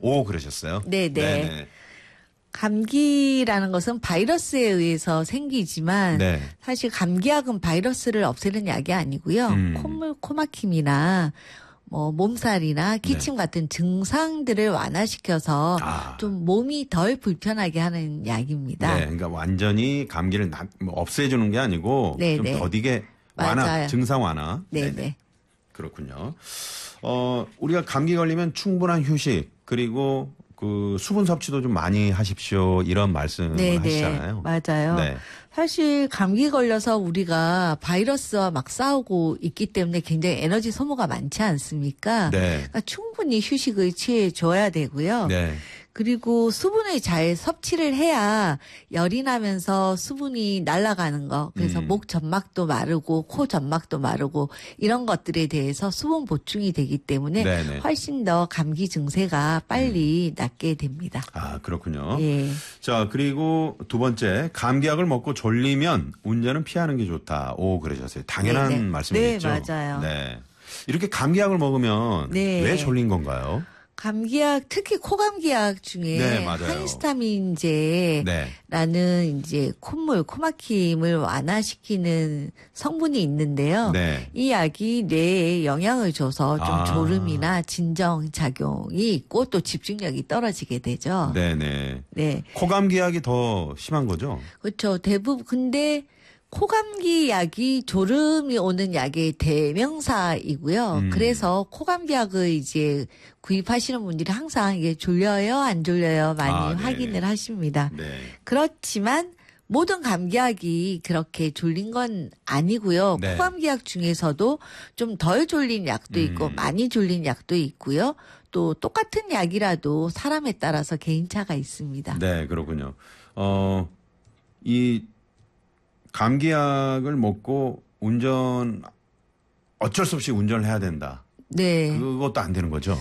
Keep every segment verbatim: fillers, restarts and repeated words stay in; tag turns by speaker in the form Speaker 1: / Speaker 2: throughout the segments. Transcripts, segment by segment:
Speaker 1: 오, 그러셨어요?
Speaker 2: 네네.
Speaker 1: 네네.
Speaker 2: 감기라는 것은 바이러스에 의해서 생기지만
Speaker 1: 네.
Speaker 2: 사실 감기약은 바이러스를 없애는 약이 아니고요.
Speaker 1: 음.
Speaker 2: 콧물, 코막힘이나 뭐 몸살이나 기침
Speaker 1: 네.
Speaker 2: 같은 증상들을 완화시켜서
Speaker 1: 아.
Speaker 2: 좀 몸이 덜 불편하게 하는 약입니다.
Speaker 1: 네, 그러니까 완전히 감기를 나, 뭐 없애주는 게 아니고
Speaker 2: 네,
Speaker 1: 좀
Speaker 2: 네.
Speaker 1: 더디게 완화,
Speaker 2: 맞아요.
Speaker 1: 증상 완화.
Speaker 2: 네네.
Speaker 1: 네네. 그렇군요. 어, 우리가 감기 걸리면 충분한 휴식 그리고 그 수분 섭취도 좀 많이 하십시오 이런 말씀을
Speaker 2: 네네.
Speaker 1: 하시잖아요.
Speaker 2: 맞아요.
Speaker 1: 네.
Speaker 2: 사실 감기 걸려서 우리가 바이러스와 막 싸우고 있기 때문에 굉장히 에너지 소모가 많지 않습니까?
Speaker 1: 네.
Speaker 2: 그러니까 충분히 휴식을 취해 줘야 되고요.
Speaker 1: 네.
Speaker 2: 그리고 수분을 잘 섭취를 해야 열이 나면서 수분이 날아가는 거. 그래서
Speaker 1: 음.
Speaker 2: 목 점막도 마르고 코 점막도 마르고 이런 것들에 대해서 수분 보충이 되기 때문에
Speaker 1: 네네.
Speaker 2: 훨씬 더 감기 증세가 빨리
Speaker 1: 음.
Speaker 2: 낫게 됩니다.
Speaker 1: 아, 그렇군요.
Speaker 2: 예.
Speaker 1: 자, 그리고 두 번째, 감기약을 먹고 졸리면 운전은 피하는 게 좋다. 오, 그러셨어요. 당연한
Speaker 2: 네네.
Speaker 1: 말씀이겠죠.
Speaker 2: 네, 맞아요.
Speaker 1: 네. 이렇게 감기약을 먹으면
Speaker 2: 네.
Speaker 1: 왜 졸린 건가요?
Speaker 2: 감기약, 특히 코감기약 중에
Speaker 1: 네, 맞아요.
Speaker 2: 하이스타민제라는
Speaker 1: 네.
Speaker 2: 이제 콧물, 코막힘을 완화시키는 성분이 있는데요.
Speaker 1: 네.
Speaker 2: 이 약이 뇌에 영향을 줘서 좀
Speaker 1: 아.
Speaker 2: 졸음이나 진정 작용이 있고 또 집중력이 떨어지게 되죠.
Speaker 1: 네네.
Speaker 2: 네.
Speaker 1: 코감기약이 더 심한 거죠?
Speaker 2: 그렇죠. 대부분 근데 코감기 약이 졸음이 오는 약의 대명사이고요.
Speaker 1: 음.
Speaker 2: 그래서 코감기 약을 이제 구입하시는 분들이 항상 이게 졸려요, 안 졸려요 많이
Speaker 1: 아,
Speaker 2: 확인을 하십니다.
Speaker 1: 네.
Speaker 2: 그렇지만 모든 감기약이 그렇게 졸린 건 아니고요.
Speaker 1: 네.
Speaker 2: 코감기약 중에서도 좀 덜 졸린 약도 있고
Speaker 1: 음.
Speaker 2: 많이 졸린 약도 있고요. 또 똑같은 약이라도 사람에 따라서 개인차가 있습니다.
Speaker 1: 네, 그렇군요. 어, 이 감기약을 먹고 운전 어쩔 수 없이 운전을 해야 된다.
Speaker 2: 네.
Speaker 1: 그것도 안 되는 거죠?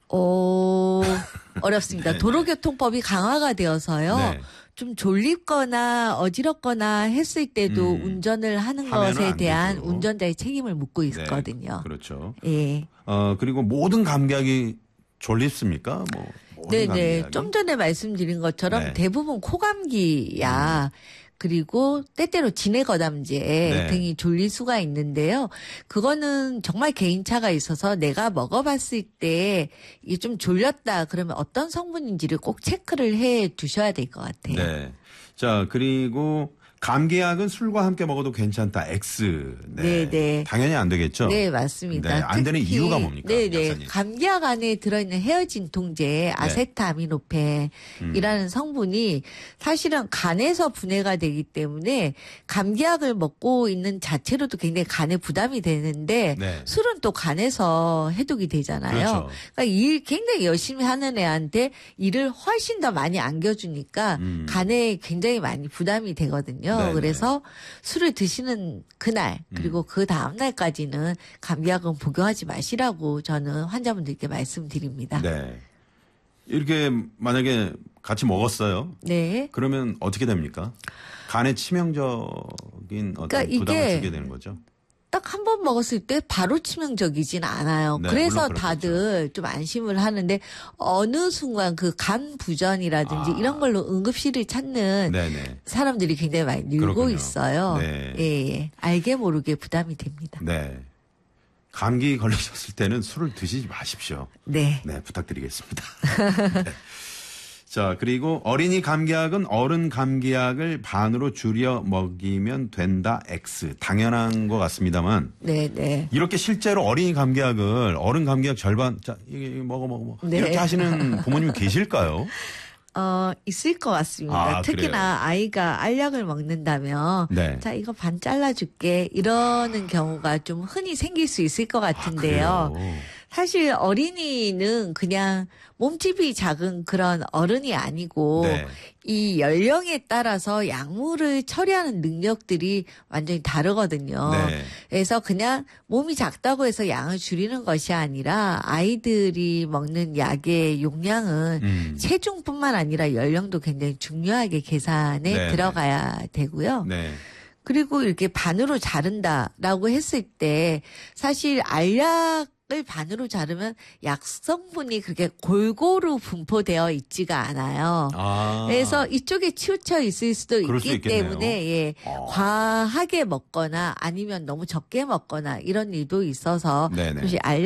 Speaker 2: 어, 어렵습니다.
Speaker 1: 네.
Speaker 2: 도로교통법이 강화가 되어서요.
Speaker 1: 네.
Speaker 2: 좀 졸립거나 어지럽거나 했을 때도
Speaker 1: 음.
Speaker 2: 운전을 하는
Speaker 1: 하면은
Speaker 2: 것에
Speaker 1: 안
Speaker 2: 대한
Speaker 1: 되죠.
Speaker 2: 운전자의 책임을 묻고
Speaker 1: 네,
Speaker 2: 있거든요.
Speaker 1: 그렇죠.
Speaker 2: 예.
Speaker 1: 어, 그리고 모든 감기약이 졸립습니까? 뭐 모든
Speaker 2: 네네.
Speaker 1: 감기약이?
Speaker 2: 좀 전에 말씀드린 것처럼
Speaker 1: 네.
Speaker 2: 대부분 코감기야. 그리고 때때로 진해거담제
Speaker 1: 네.
Speaker 2: 등이 졸릴 수가 있는데요. 그거는 정말 개인차가 있어서 내가 먹어봤을 때 이게 좀 졸렸다 그러면 어떤 성분인지를 꼭 체크를 해 두셔야 될 것 같아요.
Speaker 1: 네. 자, 그리고 감기약은 술과 함께 먹어도 괜찮다. X. 네.
Speaker 2: 네, 네.
Speaker 1: 당연히 안 되겠죠?
Speaker 2: 네, 맞습니다.
Speaker 1: 네, 안 되는
Speaker 2: 특히
Speaker 1: 이유가 뭡니까?
Speaker 2: 네네.
Speaker 1: 약사님.
Speaker 2: 감기약 안에 들어있는 헤어진통제 아세트아미노펜이라는
Speaker 1: 음.
Speaker 2: 성분이 사실은 간에서 분해가 되기 때문에 감기약을 먹고 있는 자체로도 굉장히 간에 부담이 되는데
Speaker 1: 네.
Speaker 2: 술은 또 간에서 해독이 되잖아요.
Speaker 1: 그렇죠.
Speaker 2: 그러니까 일 굉장히 열심히 하는 애한테 일을 훨씬 더 많이 안겨주니까
Speaker 1: 음.
Speaker 2: 간에 굉장히 많이 부담이 되거든요.
Speaker 1: 네네.
Speaker 2: 그래서 술을 드시는 그날 그리고
Speaker 1: 음.
Speaker 2: 그 다음 날까지는 감기약은 복용하지 마시라고 저는 환자분들께 말씀드립니다.
Speaker 1: 네. 이렇게 만약에 같이 먹었어요.
Speaker 2: 네.
Speaker 1: 그러면 어떻게 됩니까? 간에 치명적인 어떤
Speaker 2: 그러니까 이게
Speaker 1: 부담을 주게 되는 거죠.
Speaker 2: 딱 한 번 먹었을 때 바로 치명적이진 않아요.
Speaker 1: 네,
Speaker 2: 그래서
Speaker 1: 물론 그렇겠죠.
Speaker 2: 다들 좀 안심을 하는데 어느 순간 그 간 부전이라든지
Speaker 1: 아.
Speaker 2: 이런 걸로 응급실을 찾는
Speaker 1: 네네.
Speaker 2: 사람들이 굉장히 많이 늘고
Speaker 1: 그렇군요.
Speaker 2: 있어요.
Speaker 1: 네.
Speaker 2: 예, 예. 알게 모르게 부담이 됩니다.
Speaker 1: 네. 감기 걸리셨을 때는 술을 드시지 마십시오.
Speaker 2: 네.
Speaker 1: 네, 부탁드리겠습니다. 네. 자, 그리고 어린이 감기약은 어른 감기약을 반으로 줄여 먹이면 된다. X. 당연한 것 같습니다만
Speaker 2: 네, 네.
Speaker 1: 이렇게 실제로 어린이 감기약을 어른 감기약 절반 자, 이게 먹어 먹어 먹어.
Speaker 2: 네.
Speaker 1: 이렇게 하시는 부모님 계실까요?
Speaker 2: 어, 있을 것 같습니다.
Speaker 1: 아,
Speaker 2: 특히나
Speaker 1: 그래요?
Speaker 2: 아이가 알약을 먹는다면,
Speaker 1: 네.
Speaker 2: 자, 이거 반 잘라줄게. 이러는 경우가 좀 흔히 생길 수 있을 것 같은데요.
Speaker 1: 아, 그래요?
Speaker 2: 사실 어린이는 그냥 몸집이 작은 그런 어른이 아니고,
Speaker 1: 네.
Speaker 2: 이 연령에 따라서 약물을 처리하는 능력들이 완전히 다르거든요.
Speaker 1: 네.
Speaker 2: 그래서 그냥 몸이 작다고 해서 양을 줄이는 것이 아니라 아이들이 먹는 약의 용량은
Speaker 1: 음.
Speaker 2: 체중뿐만 아니라 연령도 굉장히 중요하게 계산에
Speaker 1: 네,
Speaker 2: 들어가야 되고요.
Speaker 1: 네.
Speaker 2: 그리고 이렇게 반으로 자른다라고 했을 때 사실 알약 약을 반으로 자르면 약 성분이 그렇게 골고루 분포되어 있지가 않아요.
Speaker 1: 아.
Speaker 2: 그래서 이쪽에 치우쳐 있을 수도
Speaker 1: 그럴 수
Speaker 2: 있기
Speaker 1: 있겠네요.
Speaker 2: 때문에 예,
Speaker 1: 어.
Speaker 2: 과하게 먹거나 아니면 너무 적게 먹거나 이런 일도 있어서
Speaker 1: 네네.
Speaker 2: 혹시 알려